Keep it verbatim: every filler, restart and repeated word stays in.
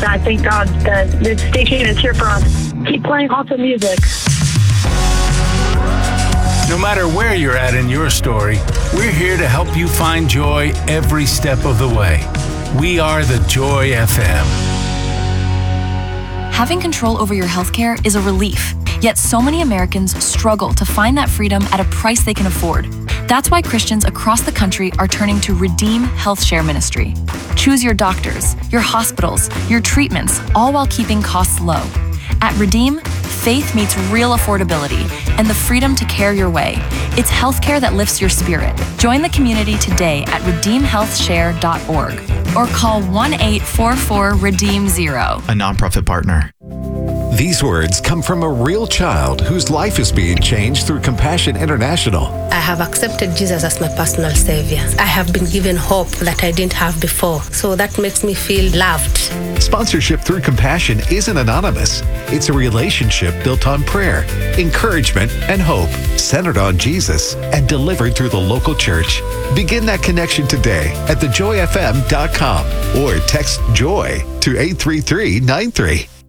I thank God that this station is here for us. Keep playing awesome music. No matter where you're at in your story, we're here to help you find joy every step of the way. We are the Joy F M. Having control over your healthcare is a relief, yet so many Americans struggle to find that freedom at a price they can afford. That's why Christians across the country are turning to Redeem Health Share Ministry. Choose your doctors, your hospitals, your treatments, all while keeping costs low. At Redeem, faith meets real affordability and the freedom to care your way. It's healthcare that lifts your spirit. Join the community today at redeem health share dot org or call one eight four four redeem zero. A nonprofit partner. These words come from a real child whose life is being changed through Compassion International. I have accepted Jesus as my personal savior. I have been given hope that I didn't have before, so that makes me feel loved. Sponsorship through Compassion isn't anonymous. It's a relationship built on prayer, encouragement, and hope, centered on Jesus and delivered through the local church. Begin that connection today at the joy f m dot com or text JOY to eight three three nine three.